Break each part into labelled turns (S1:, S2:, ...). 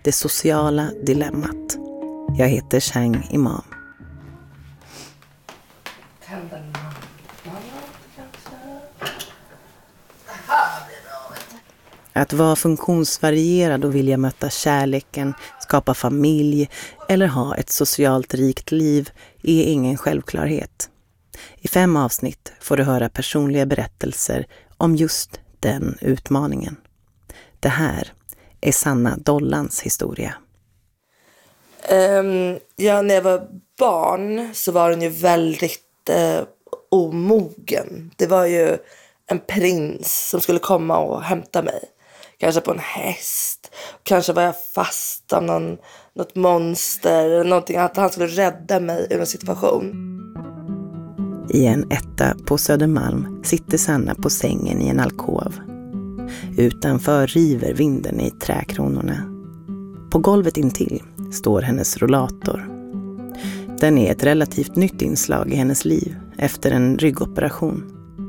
S1: Det sociala dilemmat. Jag heter Chang Imam. Att vara funktionsvarierad och vilja möta kärleken, skapa familj eller ha ett socialt rikt liv är ingen självklarhet. I 5 avsnitt får du höra personliga berättelser om just den utmaningen. Det här är Sanna Dollans historia.
S2: När jag var barn så var den ju väldigt omogen. Det var ju en prins som skulle komma och hämta mig. Kanske på en häst. Kanske var jag fast av något monster. Någonting, att han skulle rädda mig ur en situation.
S1: I en etta på Södermalm sitter Sanna på sängen i en alkov. Utanför river vinden i träkronorna. På golvet intill står hennes rollator. Den är ett relativt nytt inslag i hennes liv efter en ryggoperation.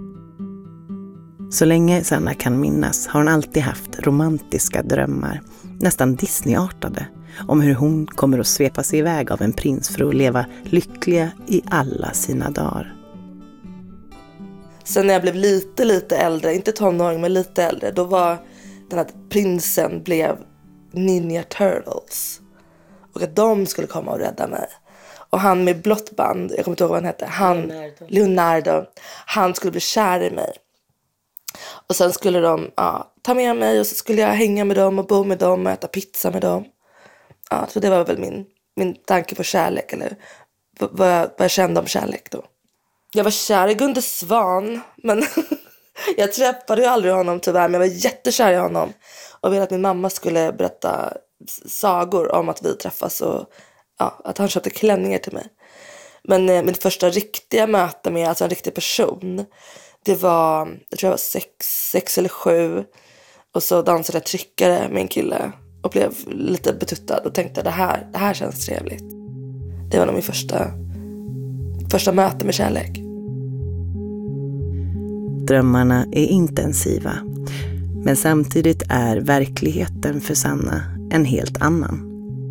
S1: Så länge Sanna kan minnas har hon alltid haft romantiska drömmar, nästan Disney-artade, om hur hon kommer att svepa sig iväg av en prins för att leva lyckliga i alla sina dagar.
S2: Sen när jag blev lite äldre, inte tonåring men lite äldre, då var den här prinsen blev Ninja Turtles. Och att de skulle komma och rädda mig. Och han med blått band, jag kommer inte ihåg vad han hette, Leonardo, han skulle bli kär i mig. Och sen skulle de ta med mig och så skulle jag hänga med dem och bo med dem och äta pizza med dem. Ja, så det var väl min tanke på kärlek, eller vad jag kände om kärlek då. Jag var kär i Gunde Svan, men jag träffade ju aldrig honom tyvärr, men jag var jättekär i honom. Och ville att min mamma skulle berätta sagor om att vi träffas och att han köpte klänningar till mig. Men min första riktiga möte med alltså en riktig person, det var, jag tror jag var 6 eller 7. Och så dansade jag tryckare med en kille och blev lite betuttad och tänkte det här känns trevligt. Det var nog min första möte med kärlek.
S1: Drömmarna är intensiva, men samtidigt är verkligheten för Sanna en helt annan.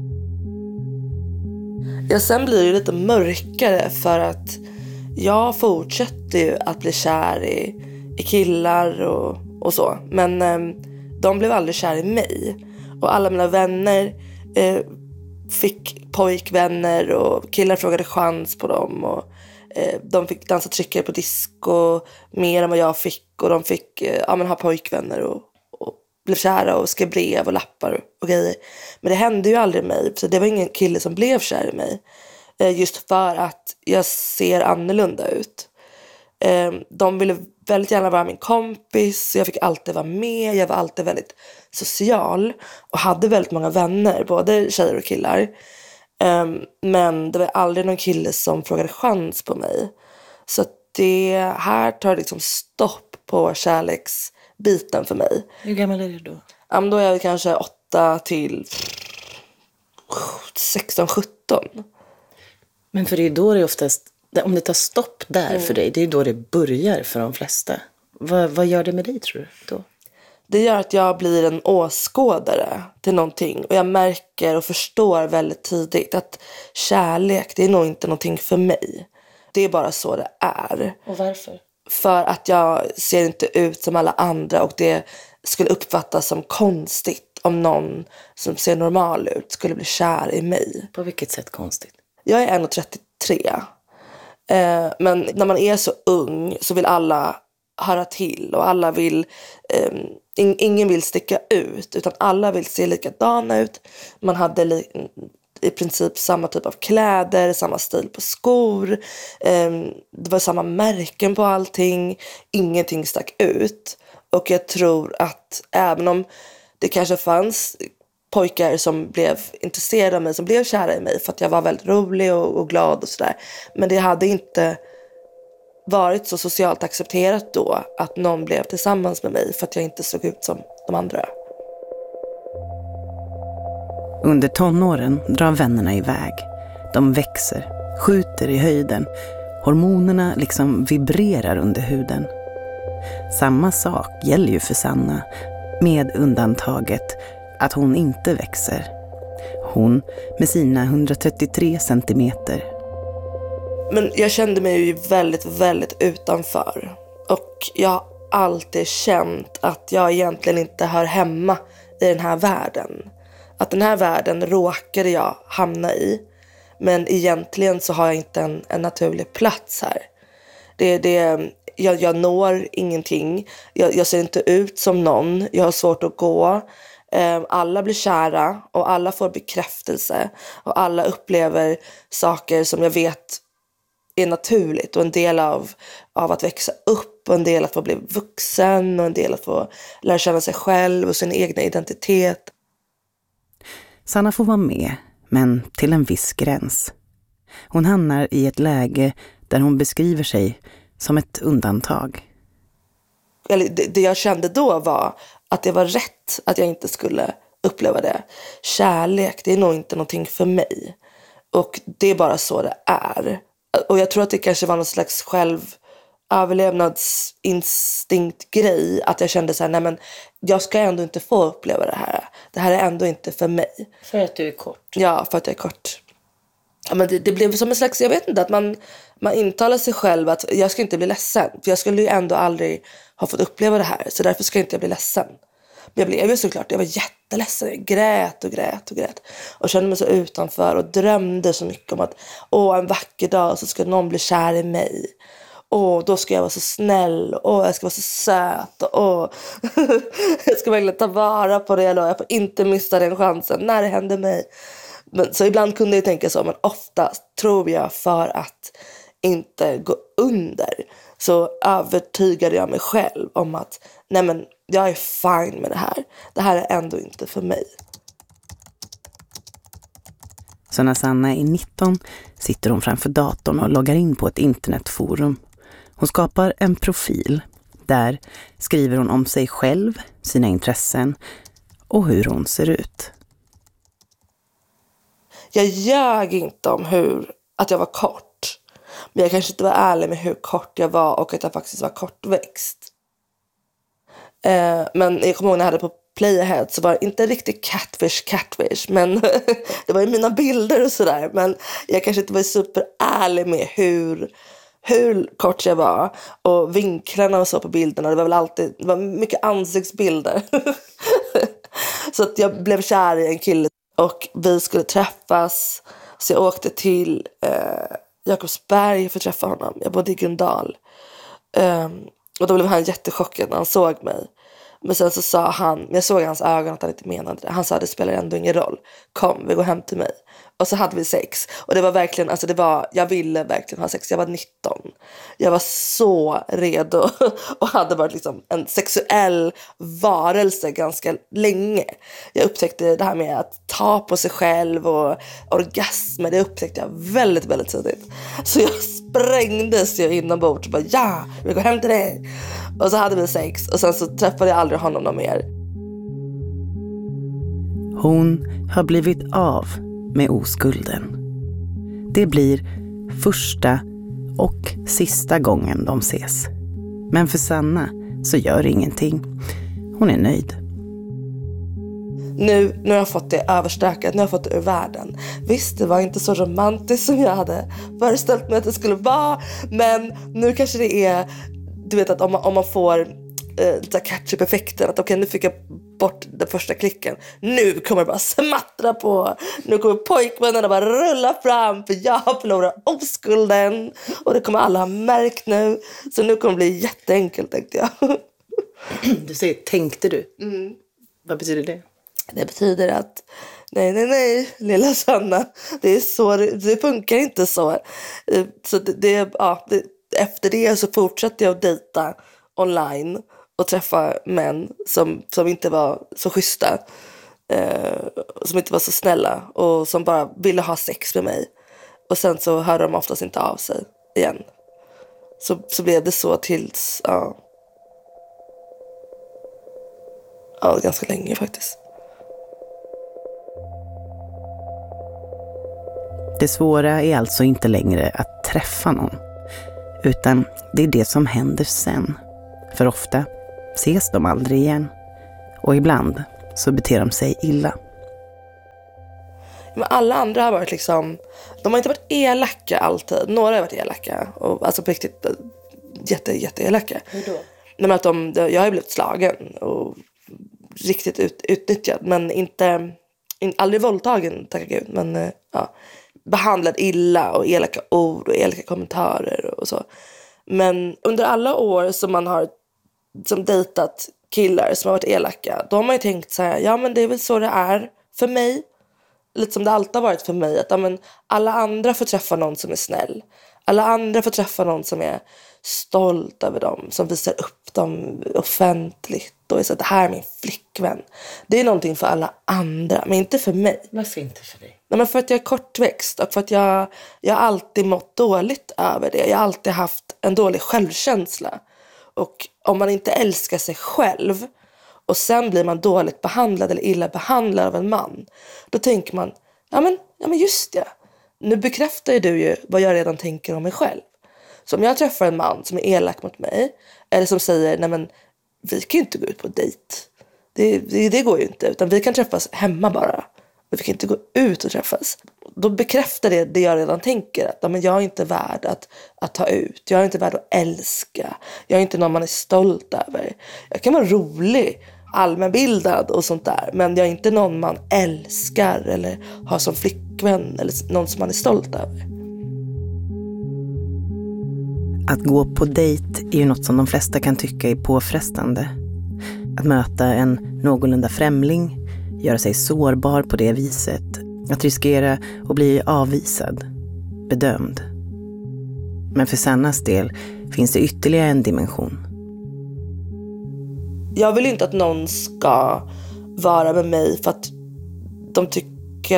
S2: Ja, sen blir det lite mörkare för att jag fortsätter ju att bli kär i killar och så. Men de blev aldrig kär i mig. Och alla mina vänner fick pojkvänner och killar frågade chans på dem. Och de fick dansa tryckare på disco mer än vad jag fick. Och de fick ha pojkvänner och blev kära och skrev brev och lappar och grejer. Men det hände ju aldrig mig. Så det var ingen kille som blev kär i mig. Just för att jag ser annorlunda ut. De ville väldigt gärna vara min kompis. Jag fick alltid vara med. Jag var alltid väldigt social. Och hade väldigt många vänner. Både tjejer och killar. Men det var aldrig någon kille som frågade chans på mig. Så det här tar liksom stopp på kärleksbiten för mig.
S1: Hur gammal är du då?
S2: Då är jag kanske 8 till 16-17.
S1: Men för det är då det oftast, om det tar stopp där för dig, det är då det börjar för de flesta. Vad gör det med dig, tror du, då?
S2: Det gör att jag blir en åskådare till någonting. Och jag märker och förstår väldigt tidigt att kärlek, det är nog inte någonting för mig. Det är bara så det är.
S1: Och varför?
S2: För att jag ser inte ut som alla andra och det skulle uppfattas som konstigt om någon som ser normal ut skulle bli kär i mig.
S1: På vilket sätt konstigt?
S2: Jag är 1,33. Men när man är så ung så vill alla höra till och alla vill, ingen vill sticka ut utan alla vill se likadana ut. Man hade i princip samma typ av kläder, samma stil på skor, det var samma märken på allting, ingenting stack ut. Och jag tror att även om det kanske fanns pojkar som blev intresserade av mig, som blev kära i mig för att jag var väldigt rolig och glad och sådär, men det hade inte varit så socialt accepterat då att någon blev tillsammans med mig för att jag inte såg ut som de andra.
S1: Under tonåren drar vännerna iväg. De växer, skjuter i höjden. Hormonerna liksom vibrerar under huden. Samma sak gäller ju för Sanna, med undantaget att hon inte växer Hon med sina 133 centimeter.
S2: Men jag kände mig ju väldigt, väldigt utanför. Och jag har alltid känt att jag egentligen inte hör hemma i den här världen. Att den här världen råkade jag hamna i. Men egentligen så har jag inte en naturlig plats här. Jag når ingenting. Jag ser inte ut som någon. Jag har svårt att gå. Alla blir kära och alla får bekräftelse. Och alla upplever saker som jag vet är naturligt. Och en del av att växa upp. Och en del att få bli vuxen. Och en del att få lära känna sig själv och sin egna identitet.
S1: Sanna får vara med, men till en viss gräns. Hon hamnar i ett läge där hon beskriver sig som ett undantag.
S2: Det jag kände då var att det var rätt att jag inte skulle uppleva det. Kärlek, det är nog inte någonting för mig. Och det är bara så det är. Och jag tror att det kanske var någon slags överlevnadsinstinkt-grej. Att jag kände så här, nej men jag ska ändå inte få uppleva det här. Det här är ändå inte för mig.
S3: För att du är kort?
S2: Ja, för att jag är kort. Ja, men det blev som en slags, jag vet inte, att man intalar sig själv att jag ska inte bli ledsen. För jag skulle ju ändå aldrig ha fått uppleva det här. Så därför ska jag inte bli ledsen. Men jag blev ju såklart, jag var jätteledsen. Jag grät. Och kände mig så utanför och drömde så mycket om att en vacker dag så ska någon bli kär i mig. Då ska jag vara så snäll. Jag ska vara så söt. Jag ska verkligen ta vara på det. Jag får inte missa den chansen när det händer mig. Men, så ibland kunde jag tänka så. Men oftast tror jag för att inte gå under. Så övertygade jag mig själv om att nej men jag är fine med det här. Det här är ändå inte för mig.
S1: Så när Sanna är 19 sitter hon framför datorn och loggar in på ett internetforum. Hon skapar en profil. Där skriver hon om sig själv, sina intressen och hur hon ser ut.
S2: Jag ljög inte om att jag var kort. Men jag kanske inte var ärlig med hur kort jag var och att jag faktiskt var kortväxt. Men jag kommer ihåg när jag hade på Playahead så var det inte riktigt catfish. Men det var ju mina bilder och sådär. Men jag kanske inte var superärlig med hur kort jag var. Och vinklarna och så på bilderna. Det var mycket ansiktsbilder. Så att jag blev kär i en kille. Och vi skulle träffas. Så jag åkte till Jakobsberg för att träffa honom. Jag bodde i Gröndal. Och då blev han jättechockad när han såg mig. Men sen så sa han, jag såg i hans ögon att han inte menade det. Han sa, det spelar ändå ingen roll. Kom, vi går hem till mig. Och så hade vi sex. Och det var verkligen, jag ville verkligen ha sex. Jag var 19. Jag var så redo. Och hade varit liksom en sexuell varelse ganska länge. Jag upptäckte det här med att ta på sig själv och orgasmer. Det upptäckte jag väldigt, väldigt tidigt. Så jag sprängdes inombords. Och bara, vi går hem till dig. Och så hade vi sex. Och sen så träffade jag aldrig honom någon mer.
S1: Hon har blivit av med oskulden. Det blir första och sista gången de ses. Men för Sanna så gör ingenting. Hon är nöjd.
S2: Nu har jag fått det överstökat. Nu har jag fått det ur världen. Visst, det var inte så romantiskt som jag hade föreställt mig att det skulle vara. Men nu kanske det är, du vet, att om man får catch-up-effekten. Att okej, nu fick jag bort den första klicken. Nu kommer det bara smattra på. Nu kommer pojkvännen bara rulla fram. För jag förlorar oskulden. Och det kommer alla ha märkt nu. Så nu kommer det bli jätteenkelt, tänkte jag.
S3: Du säger, tänkte du?
S2: Mm.
S3: Vad betyder det?
S2: Det betyder att nej, lilla Sanna. Det är så, det funkar inte så. Så efter det så fortsatte jag att dejta online. Och träffa män som inte var så schyssta. Som inte var så snälla. Och som bara ville ha sex med mig. Och sen så hörde de oftast inte av sig igen. Så blev det så tills... Ja, ganska länge faktiskt.
S1: Det svåra är alltså inte längre att träffa någon. Utan det är det som händer sen. För ofta ses de aldrig igen. Och ibland så beter de sig illa.
S2: Men alla andra har varit liksom, de har inte varit elaka alltid. Några har varit elaka. Och alltså på riktigt jätte elaka.
S3: Hur då?
S2: Men att jag har blivit slagen och riktigt utnyttjad. Men aldrig våldtagen, tack Gud. Men ja, behandlad illa och elaka ord och elaka kommentarer och så. Men under alla år som man har som dejtat killar som har varit elaka, då har man ju tänkt så här, ja men det är väl så det är för mig. Lite som det alltid har varit för mig. Att ja, men alla andra får träffa någon som är snäll. Alla andra får träffa någon som är stolt över dem. Som visar upp dem offentligt. Och är så att det här är min flickvän. Det är någonting för alla andra, men inte för mig.
S3: Varför inte för dig?
S2: Nej, men för att jag är kortväxt. Och för att jag har alltid mått dåligt över det. Jag har alltid haft en dålig självkänsla. Och om man inte älskar sig själv och sen blir man dåligt behandlad eller illa behandlad av en man, då tänker man, ja men just det. Nu bekräftar du ju vad jag redan tänker om mig själv. Så om jag träffar en man som är elak mot mig, eller som säger, nej men vi kan ju inte gå ut på dejt. Det går ju inte, utan vi kan träffas hemma bara. Vi kan inte gå ut och träffas. Då bekräftar det jag redan tänker. Att ja, men jag är inte värd att ta ut. Jag är inte värd att älska. Jag är inte någon man är stolt över. Jag kan vara rolig, allmänbildad och sånt där. Men jag är inte någon man älskar eller har som flickvän. Eller någon som man är stolt över.
S1: Att gå på dejt är ju något som de flesta kan tycka är påfrestande. Att möta en någorlunda främling, göra sig sårbar på det viset, att riskera att bli avvisad, bedömd. Men för Sannas del finns det ytterligare en dimension.
S2: Jag vill inte att någon ska vara med mig för att de tycker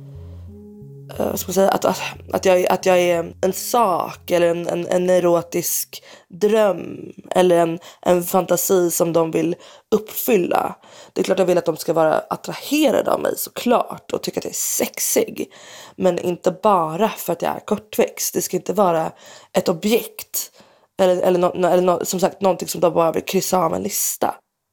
S2: att jag är en sak eller en erotisk dröm eller en fantasi som de vill uppfylla. Det är klart jag vill att de ska vara attraherade av mig, såklart, och tycka att jag är sexig. Men inte bara för att jag är kortväxt. Det ska inte vara ett objekt eller som sagt någonting som de bara vill kryssa av en lista.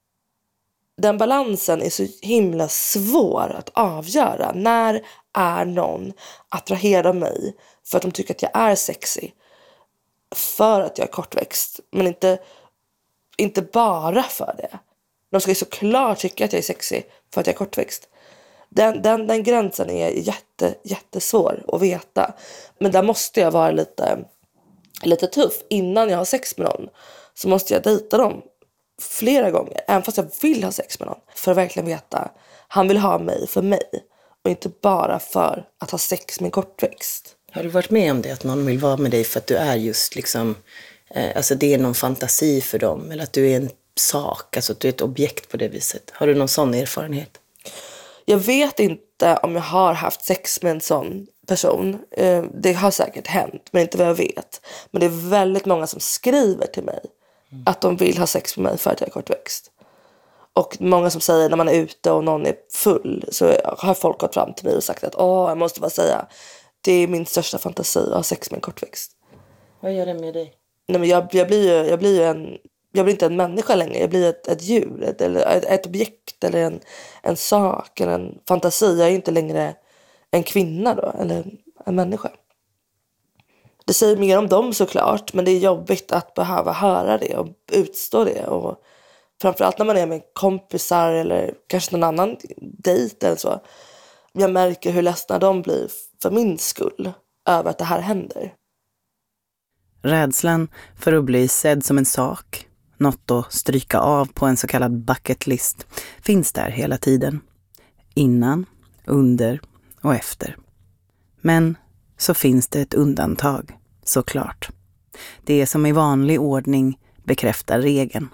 S2: Den balansen är så himla svår att avgöra. När är någon attraherad av mig för att de tycker att jag är sexy, för att jag är kortväxt, men inte bara för det. De ska ju såklart tycka att jag är sexy för att jag är kortväxt. Den gränsen är jättesvår att veta. Men där måste jag vara lite tuff. Innan jag har sex med någon så måste jag dejta dem flera gånger, även fast jag vill ha sex med någon, för att verkligen veta han vill ha mig för mig och inte bara för att ha sex med en kortväxt.
S3: Har du varit med om det, att någon vill vara med dig för att du är just liksom, alltså det är någon fantasi för dem, eller att du är en sak, alltså att du är ett objekt på det viset? Har du någon sån erfarenhet?
S2: Jag vet inte om jag har haft sex med en sån person. Det har säkert hänt, men inte vad jag vet. Men det är väldigt många som skriver till mig att de vill ha sex med mig för att jag är kortväxt. Och många som säger när man är ute och någon är full, så har folk gått fram till mig och sagt att jag måste bara säga, det är min största fantasi att ha sex med en kortväxt.
S3: Vad gör det med dig?
S2: Nej, men jag blir inte en människa längre. Jag blir ett djur, eller ett objekt, eller en sak, eller en fantasi. Jag är inte längre en kvinna då, eller en människa. Det säger mer om dem såklart, men det är jobbigt att behöva höra det och utstå det. Och framförallt när man är med kompisar eller kanske någon annan dejt eller så. Jag märker hur ledsna de blir för min skull över att det här händer.
S1: Rädslan för att bli sedd som en sak, något att stryka av på en så kallad bucket list, finns där hela tiden. Innan, under och efter. Men så finns det ett undantag, såklart. Det är som i vanlig ordning bekräftar regeln.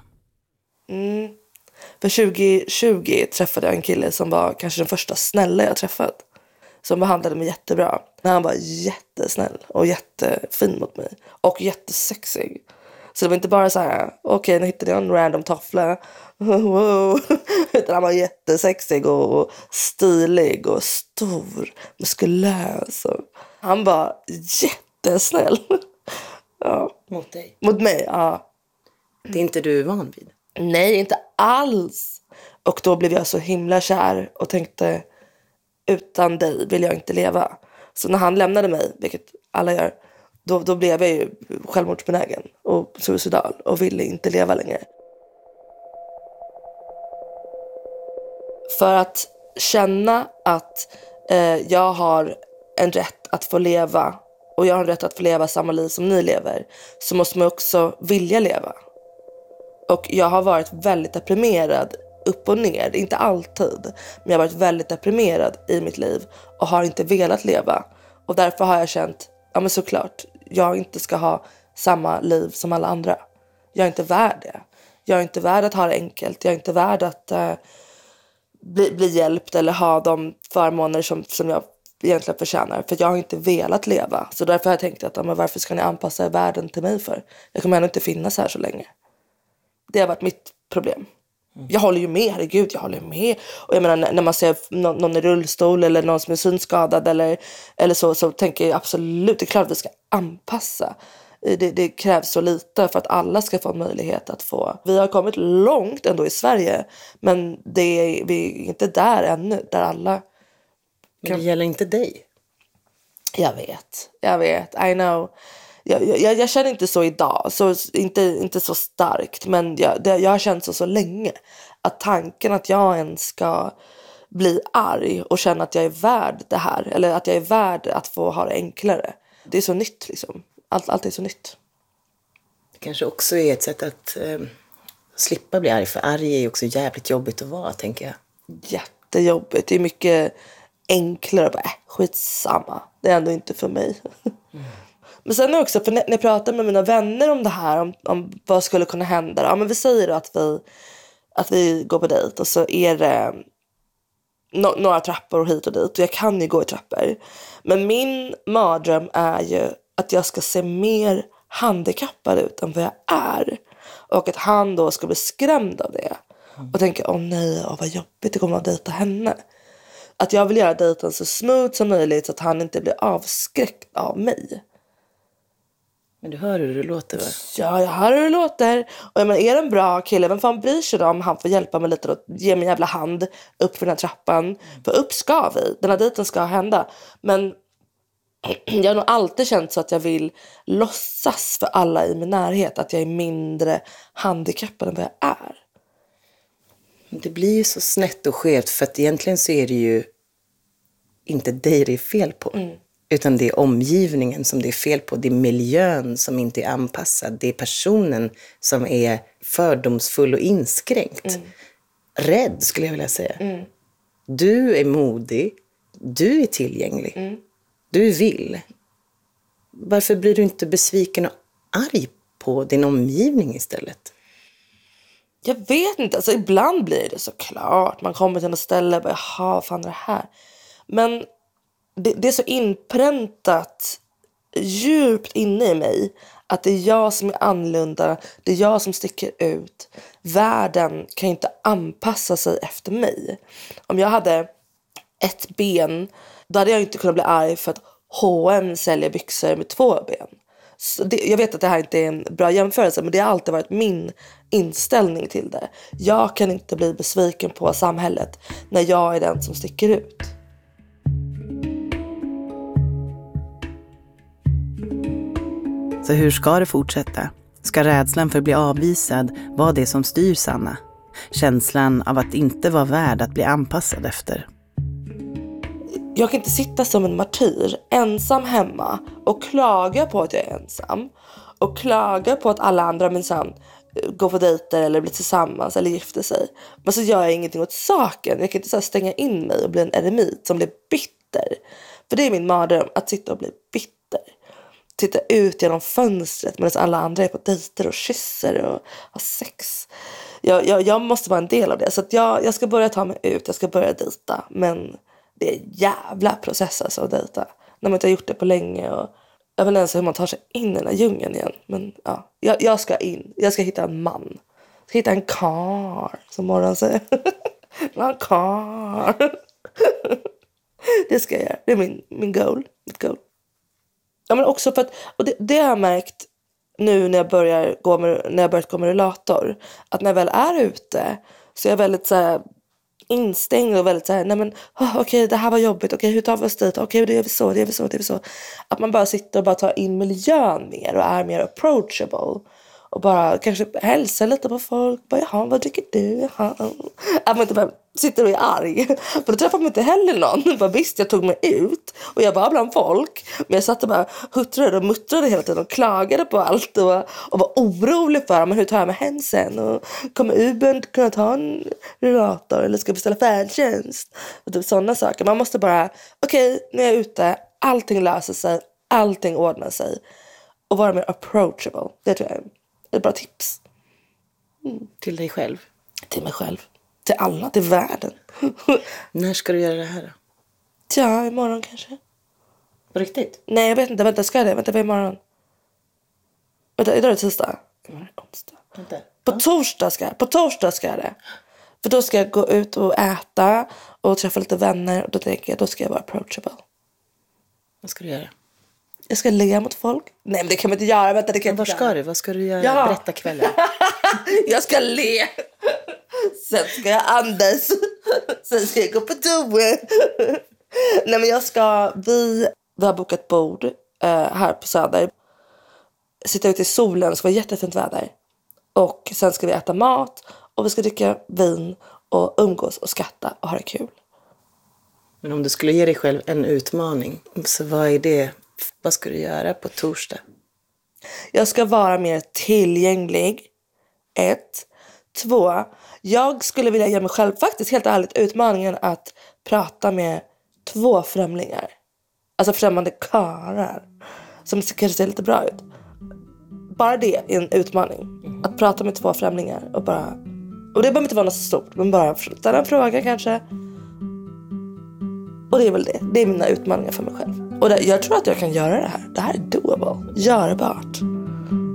S2: För 2020 träffade jag en kille som var kanske den första snälla jag träffat. Som behandlade mig jättebra. Han var jättesnäll och jättefin mot mig. Och jättesexig. Så det var inte bara så här, okej, nu hittade jag en random toffla. Wow. Utan han var jättesexig och stilig och stor, muskulös. Och han var jättesnäll. Ja.
S3: Mot dig?
S2: Mot mig, ja.
S3: Det är inte du van vid?
S2: Nej, inte alls. Och då blev jag så himla kär och tänkte, utan dig vill jag inte leva. Så när han lämnade mig, vilket alla gör, då blev jag ju självmordsbenägen och suicidal och ville inte leva längre. För att känna att jag har en rätt att få leva och jag har en rätt att få leva samma liv som ni lever, så måste man också vilja leva. Och jag har varit väldigt deprimerad upp och ner, inte alltid, men jag har varit väldigt deprimerad i mitt liv och har inte velat leva. Och därför har jag känt, ja men såklart, jag inte ska ha samma liv som alla andra. Jag är inte värd det. Jag är inte värd att ha det enkelt. Jag är inte värd att bli hjälpt eller ha de förmåner som jag egentligen förtjänar. För jag har inte velat leva. Så därför har jag tänkt att men varför ska ni anpassa världen till mig för? Jag kommer ändå inte finnas här så länge. Det har varit mitt problem. Jag håller ju med, herregud, jag håller med. Och jag menar, när man ser någon i rullstol eller någon som är synskadad eller så tänker jag absolut, det är klart att vi ska anpassa. Det krävs så lite för att alla ska få en möjlighet att få. Vi har kommit långt ändå i Sverige, men vi är inte där ännu, där alla...
S3: Men det gäller inte dig.
S2: Jag vet, I know. Jag känner inte så idag, så inte så starkt, men jag har känt så länge att tanken att jag ens ska bli arg och känna att jag är värd det här, eller att jag är värd att få ha det enklare, det är så nytt liksom. Allt är så nytt.
S3: Det kanske också är ett sätt att slippa bli arg, för arg är ju också jävligt jobbigt att vara, tänker jag.
S2: Jättejobbigt, det är mycket enklare att bara, skitsamma, det är ändå inte för mig. Men sen också, för när jag pratar med mina vänner om det här, om vad skulle kunna hända. Ja, men vi säger då att vi går på dejt och så är det några trappor hit och dit. Och jag kan ju gå i trappor. Men min mardröm är ju att jag ska se mer handikappad ut än vad jag är. Och att han då ska bli skrämd av det. Och tänka, nej, vad jobbigt det kommer att dejta henne. Att jag vill göra dejten så smooth som möjligt så att han inte blir avskräckt av mig.
S3: Men du hör hur det låter, va?
S2: Ja, jag hör hur det låter. Och jag menar, är det en bra kille, vem fan bryr sig om han får hjälpa mig lite och ge mig en jävla hand upp för den här trappan. För upp ska vi, den här dejten ska hända. Men jag har nog alltid känt så att jag vill låtsas för alla i min närhet att jag är mindre handikappad än vad jag är.
S3: Det blir ju så snett och skevt, för att egentligen så är det ju inte dig det är fel på. Utan det är omgivningen som det är fel på. Det är miljön som inte är anpassad. Det är personen som är fördomsfull och inskränkt. Rädd, skulle jag vilja säga. Du är modig. Du är tillgänglig. Du vill. Varför blir du inte besviken och arg på din omgivning istället?
S2: Jag vet inte. Alltså, ibland blir det såklart. Man kommer till något ställe och bara, jaha, vad fan är det här? Men det är så inpräntat djupt inne i mig att det är jag som är annorlunda, det är jag som sticker ut. Världen kan inte anpassa sig efter mig. Om jag hade ett ben, då hade jag inte kunnat bli arg för att H&M säljer byxor med 2 ben. Så jag vet att det här inte är en bra jämförelse, men det har alltid varit min inställning till det. Jag kan inte bli besviken på samhället när jag är den som sticker ut.
S1: Så hur ska det fortsätta? Ska rädslan för att bli avvisad vara det som styr Sanna? Känslan av att inte vara värd att bli anpassad efter?
S2: Jag kan inte sitta som en martyr ensam hemma och klaga på att jag är ensam. Och klaga på att alla andra minsann går på dejter eller blir tillsammans eller gifter sig. Men så gör jag ingenting åt saken. Jag kan inte så här stänga in mig och bli en eremit som blir bitter. För det är min mardröm, att sitta och bli bitter. Titta ut genom fönstret medan alla andra är på dejter och kysser och har sex. Jag måste vara en del av det. Så att jag ska börja ta mig ut, jag ska börja dejta. Men det är en jävla process alltså att dejta. När man inte har gjort det på länge. Och jag vet inte ens hur man tar sig in i den här djungeln igen. Men ja, jag ska in. Jag ska hitta en man. Jag ska hitta en karl, som Morgon säger. En karl. Det ska jag göra. Det är min goal. Mitt goal. Ja, men också för att, och det har jag märkt nu när jag börjat gå med rullator, att när jag väl är ute så är jag väldigt så här instängd och väldigt så här, nej men okej, det här var jobbigt, okej, hur tar vi oss dit, okej, det gör vi så. Att man bara sitter och bara tar in miljön mer och är mer approachable. Och bara kanske hälsa lite på folk. Bara, jaha, vad dricker du? Jaha. Att man inte bara sitter och är arg. För då träffar man inte heller någon. Bara, visst, jag tog mig ut. Och jag var bland folk. Men jag satt och bara huttrade och muttrade hela tiden. Och klagade på allt. Och var orolig för, men hur tar jag mig hem sen? Och kommer Uber kunna ta en rullator? Eller ska jag beställa färdtjänst? Och typ sådana saker. Man måste bara, okej, när jag är ute. Allting löser sig. Allting ordnar sig. Och vara mer approachable. Det tror jag är ett bra tips.
S3: Till dig själv?
S2: Till mig själv. Till alla, till världen.
S3: När ska du göra det här då?
S2: Ja, imorgon kanske.
S3: På riktigt?
S2: Nej, jag vet inte. Vänta, ska jag det? Vänta, vad är imorgon? Vänta, idag är det tisdag. Onsdag.
S3: Vänta.
S2: På torsdag ska jag det. För då ska jag gå ut och äta och träffa lite vänner. Och då tänker jag, då ska jag vara approachable.
S3: Vad ska du göra?
S2: Jag ska le mot folk. Nej, men det kan man inte göra. Vänta, det kan
S3: Var ska du? Vad ska du göra?
S2: Ja.
S3: Berätta kvällen.
S2: Jag ska le. Sen ska jag andas. Sen ska jag gå på toa. Nej, men vi har bokat bord här på Söder. Sitta ute i solen. Det ska vara jättefint väder. Och sen ska vi äta mat. Och vi ska dricka vin. Och umgås och skratta och ha det kul.
S3: Men om du skulle ge dig själv en utmaning. Så vad är det? Vad ska du göra på torsdag?
S2: Jag ska vara mer tillgänglig. 1. 2. Jag skulle vilja ge mig själv faktiskt helt ärligt utmaningen att prata med 2 främlingar. Alltså främmande karlar. Som kanske ser lite bra ut. Bara det är en utmaning. Att prata med 2 främlingar och bara... Och det behöver inte vara något stort. Men bara ställa en fråga kanske. Och det är väl det. Det är mina utmaningar för mig själv. Och jag tror att jag kan göra det här. Det här är doable. Görbart.